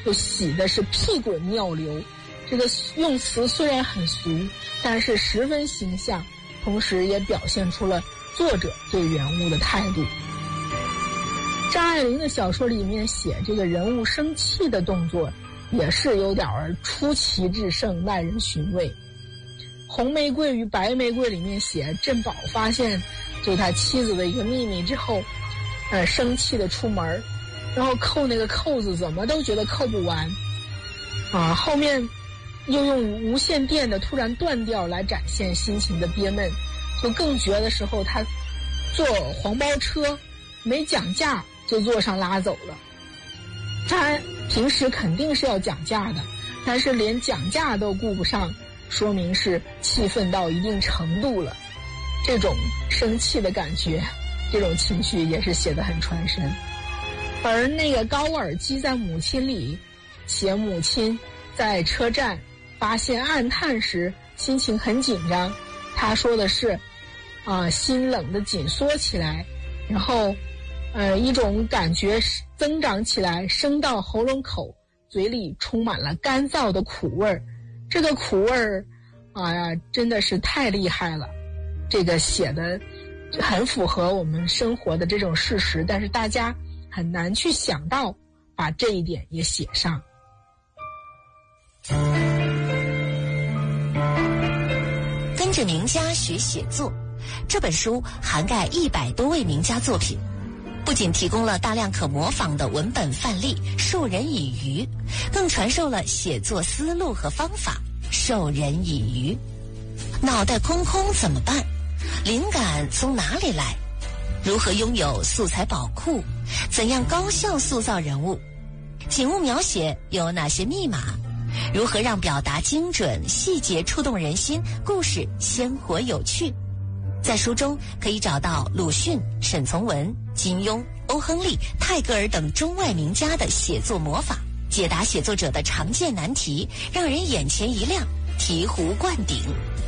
就洗的是屁滚尿流。这个用词虽然很俗，但是十分形象，同时也表现出了作者对人物的态度。张爱玲的小说里面写这个人物生气的动作也是有点出奇制胜，耐人寻味。红玫瑰与白玫瑰里面写镇宝发现就他妻子的一个秘密之后，生气的出门，然后扣那个扣子怎么都觉得扣不完啊，后面又用无线电的突然断掉来展现心情的憋闷，就更绝的时候他坐黄包车没讲价就坐上拉走了。他平时肯定是要讲价的，但是连讲价都顾不上，说明是气愤到一定程度了。这种生气的感觉，这种情绪也是写得很传神。而那个高尔基在母亲里写母亲在车站发现暗探时心情很紧张，他说的是心冷得紧缩起来，然后一种感觉增长起来，升到喉咙口，嘴里充满了干燥的苦味儿。这个苦味儿真的是太厉害了，这个写的很符合我们生活的这种事实，但是大家很难去想到把这一点也写上。 跟着名家学写作，这本书涵盖100多位名家作品，不仅提供了大量可模仿的文本范例，授人以渔，更传授了写作思路和方法，授人以渔。脑袋空空怎么办？灵感从哪里来？如何拥有素材宝库？怎样高效塑造人物？景物描写有哪些密码？如何让表达精准、细节触动人心，故事鲜活有趣？在书中可以找到鲁迅、沈从文、金庸、欧亨利、泰戈尔等中外名家的写作魔法，解答写作者的常见难题，让人眼前一亮，醍醐灌顶。